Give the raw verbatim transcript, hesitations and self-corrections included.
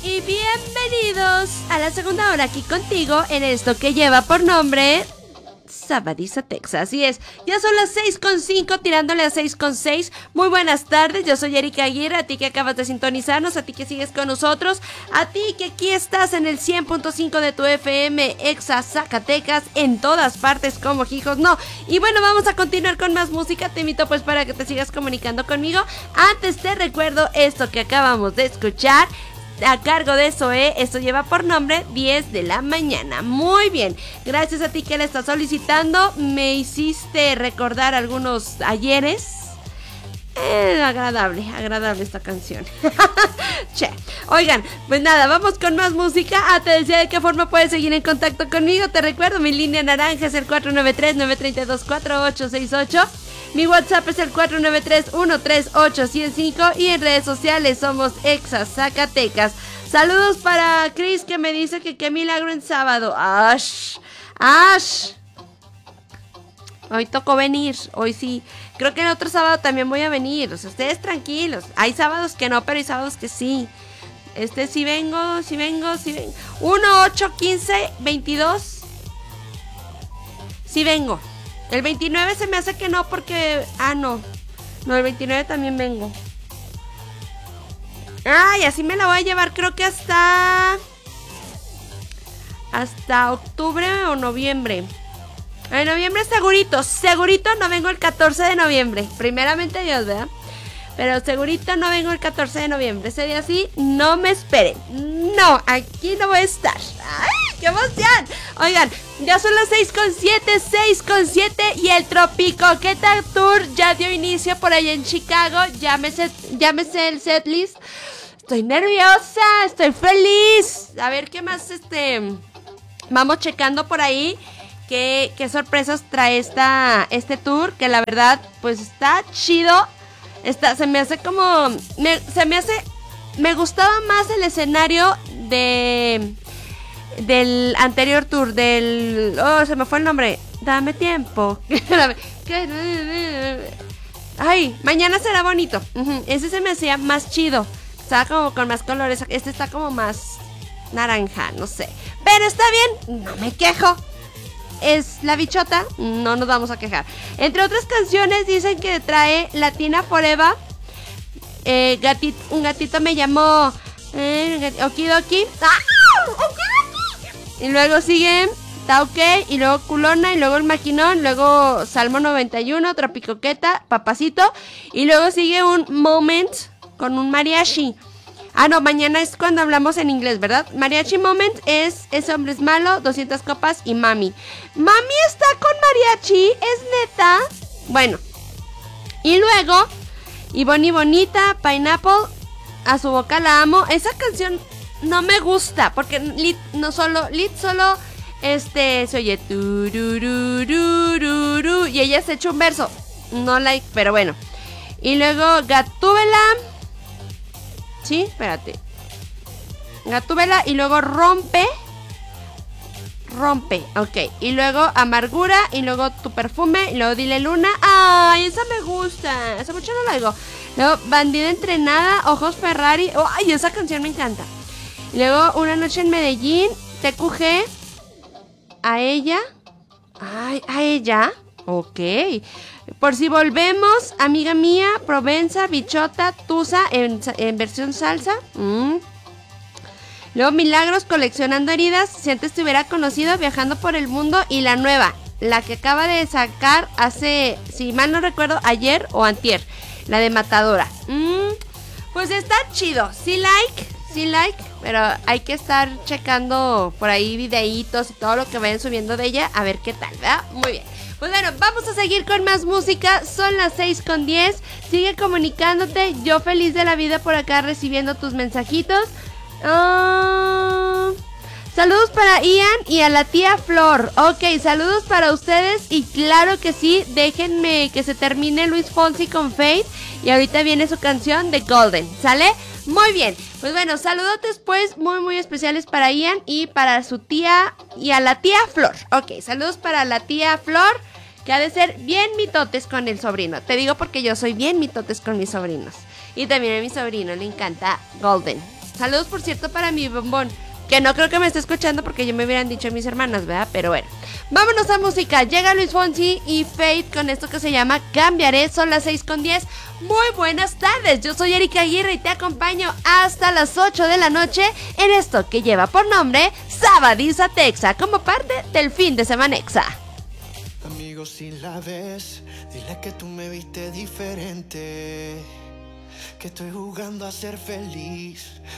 y bienvenidos a la segunda hora aquí contigo en esto que lleva por nombre Sabadiza Texas. Así es, ya son las seis con cinco, tirándole a seis con seis. Muy buenas tardes, yo soy Erika Aguirre, a ti que acabas de sintonizarnos, a ti que sigues con nosotros, a ti que aquí estás en el cien punto cinco de tu F M, Exa Zacatecas, en todas partes como hijos, no. Y bueno, vamos a continuar con más música, te invito pues para que te sigas comunicando conmigo. Antes te recuerdo esto que acabamos de escuchar, a cargo de Zoé, esto lleva por nombre diez de la mañana. Muy bien, gracias a ti que le estás solicitando, me hiciste recordar algunos ayeres. Eh, agradable, agradable esta canción. Che, oigan, pues nada, vamos con más música. Ah, te decía de qué forma puedes seguir en contacto conmigo. Te recuerdo, mi línea naranja es el cuatro nueve tres, nueve tres dos, cuatro ocho seis ocho. Mi WhatsApp es el cuatro nueve tres, uno tres ocho siete cinco y en redes sociales somos Exa Zacatecas. Saludos para Chris que me dice que qué milagro en sábado. Ash, Ash. Hoy tocó venir, hoy sí. Creo que el otro sábado también voy a venir. O sea, ustedes tranquilos. Hay sábados que no, pero hay sábados que sí. Este sí vengo, sí vengo, sí vengo. uno, ocho, quince, veintidós. Sí vengo. El veintinueve se me hace que no porque... Ah, no. No, el veintinueve también vengo. Ay, así me la voy a llevar creo que hasta... Hasta octubre o noviembre. En noviembre segurito. Segurito no vengo el catorce de noviembre. Primeramente Dios, ¿verdad? Pero segurito no vengo el catorce de noviembre. Ese día sí, no me esperen. No, aquí no voy a estar. ¡Ay, qué emoción! Oigan, ya son las seis con siete, seis con siete y el Tropicoqueta Tour ya dio inicio por allá en Chicago. Llámese, llámese el setlist. Estoy nerviosa, estoy feliz. A ver qué más, este... Vamos checando por ahí qué, qué sorpresas trae esta, este tour. Que la verdad, pues está chido. Está, se me hace como... Me, se me hace... Me gustaba más el escenario de... Del anterior tour, del... Oh, se me fue el nombre. Dame tiempo. Ay, mañana será bonito. Uh-huh. Ese se me hacía más chido. Estaba como con más colores. Este está como más naranja, no sé. Pero está bien, no me quejo. Es la bichota, no nos vamos a quejar. Entre otras canciones dicen que trae Latina Forever. Eh, gatito, un gatito me llamó eh, Okidoki. ¡Ah! ¡Okidoki! Y luego sigue Tauke, y luego Culona, y luego El Maquinón, luego Salmo noventa y uno, Tropicoqueta, Papacito, y luego sigue un Moment con un mariachi. Ah, no, mañana es cuando hablamos en inglés, ¿verdad? Mariachi Moment es Ese hombre es malo, doscientas copas y Mami. Mami está con mariachi, ¿es neta? Bueno. Y luego, y Bonnie Bonita, Pineapple, A su boca la amo. Esa canción no me gusta, porque Lit no solo, Lit solo, este, se oye turururururu, y ella se echa un verso. No like, pero bueno. Y luego Gatúbela. Sí, espérate. Gatúbela y luego Rompe. Rompe, ok. Y luego Amargura y luego Tu perfume y luego Dile Luna. Ay, esa me gusta. Esa mucho no la digo. Luego Bandida entrenada, Ojos Ferrari. Oh, ay, esa canción me encanta. Y luego Una noche en Medellín, T Q G. A ella. Ay, a ella. Ok. Por si volvemos, Amiga mía, Provenza, Bichota, Tusa en, en versión salsa. Mm. Luego Milagros, Coleccionando heridas, Si antes te hubiera conocido, Viajando por el mundo. Y la nueva, la que acaba de sacar hace, si mal no recuerdo, ayer o antier, la de Matadora. Mm. Pues está chido, sí like, sí like, pero hay que estar checando por ahí videitos y todo lo que vayan subiendo de ella, a ver qué tal, ¿verdad? Muy bien. Pues bueno, vamos a seguir con más música. Son las seis con diez. Sigue comunicándote. Yo feliz de la vida por acá recibiendo tus mensajitos. Uh, saludos para Ian y a la tía Flor. Ok, saludos para ustedes. Y claro que sí, déjenme que se termine Luis Fonsi con Faith. Y ahorita viene su canción de Golden. ¿Sale? Muy bien. Pues bueno, saludotes pues muy muy especiales para Ian y para su tía y a la tía Flor. Ok, saludos para la tía Flor, que ha de ser bien mitotes con el sobrino. Te digo porque yo soy bien mitotes con mis sobrinos. Y también a mi sobrino le encanta Golden. Saludos, por cierto, para mi bombón, que no creo que me esté escuchando porque ya me hubieran dicho mis hermanas, ¿verdad? Pero bueno, vámonos a música. Llega Luis Fonsi y Faith con esto que se llama Cambiaré. Son las seis con diez. Muy buenas tardes, yo soy Erika Aguirre y te acompaño hasta las ocho de la noche en esto que lleva por nombre Sabadiza Texa, como parte del fin de semana Exa. Amigo, si la ves, dile que tú me viste diferente, que estoy jugando a ser feliz.